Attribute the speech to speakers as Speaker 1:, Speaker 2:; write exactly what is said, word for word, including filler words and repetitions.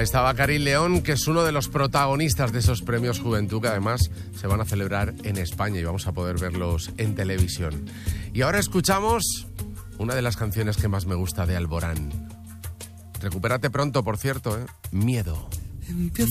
Speaker 1: Ahí estaba Karin León, que es uno de los protagonistas de esos premios Juventud, que además se van a celebrar en España y vamos a poder verlos en televisión. Y ahora escuchamos una de las canciones que más me gusta de Alborán. Recupérate pronto, por cierto, ¿eh? Miedo.
Speaker 2: Empiezo